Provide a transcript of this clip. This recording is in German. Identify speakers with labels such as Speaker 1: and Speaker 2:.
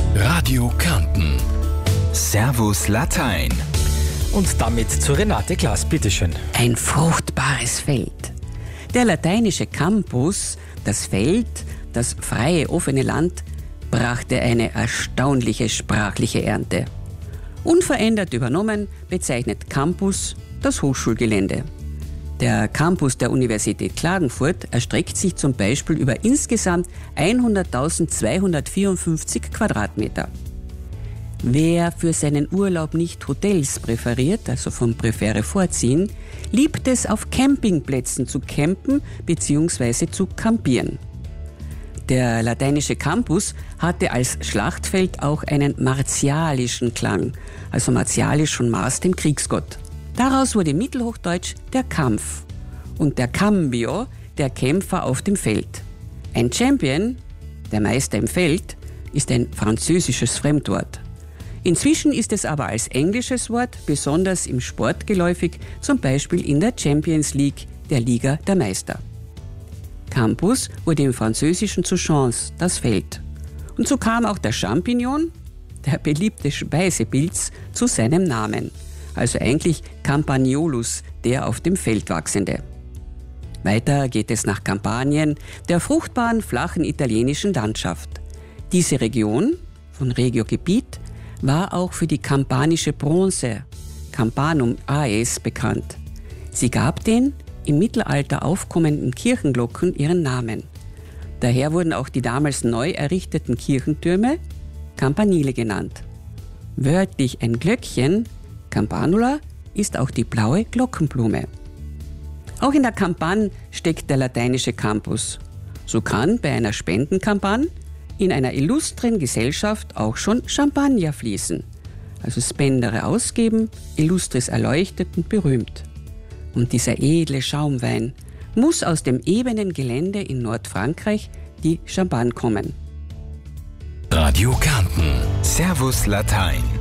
Speaker 1: Radio Kärnten.
Speaker 2: Servus Latein.
Speaker 3: Und damit zu Renate Glas, bitteschön.
Speaker 4: Ein fruchtbares Feld. Der lateinische Campus, das Feld, das freie, offene Land, brachte eine erstaunliche sprachliche Ernte. Unverändert übernommen bezeichnet Campus das Hochschulgelände. Der Campus der Universität Klagenfurt erstreckt sich zum Beispiel über insgesamt 100.254 Quadratmeter. Wer für seinen Urlaub nicht Hotels präferiert, also vom Präfere vorziehen, liebt es, auf Campingplätzen zu campen bzw. zu campieren. Der lateinische Campus hatte als Schlachtfeld auch einen martialischen Klang, also martialisch von Mars, dem Kriegsgott. Daraus wurde mittelhochdeutsch der Kampf und der Cambio, der Kämpfer auf dem Feld. Ein Champion, der Meister im Feld, ist ein französisches Fremdwort. Inzwischen ist es aber als englisches Wort besonders im Sport geläufig, zum Beispiel in der Champions League, der Liga der Meister. Campus wurde im Französischen zu Chance, das Feld. Und so kam auch der Champignon, der beliebte Speisepilz, zu seinem Namen. Also eigentlich Campagnolus, der auf dem Feld wachsende. Weiter geht es nach Kampanien, der fruchtbaren, flachen italienischen Landschaft. Diese Region, von Regio-Gebiet, war auch für die kampanische Bronze, Campanum Aes, bekannt. Sie gab den im Mittelalter aufkommenden Kirchenglocken ihren Namen. Daher wurden auch die damals neu errichteten Kirchentürme Campanile genannt. Wörtlich ein Glöckchen, Campanula, ist auch die blaue Glockenblume. Auch in der Kampagne steckt der lateinische Campus. So kann bei einer Spendenkampagne in einer illustren Gesellschaft auch schon Champagner fließen. Also Spendere ausgeben, Illustris erleuchtet und berühmt. Und dieser edle Schaumwein muss aus dem ebenen Gelände in Nordfrankreich, die Champagne, kommen.
Speaker 1: Radio Kärnten.
Speaker 2: Servus Latein.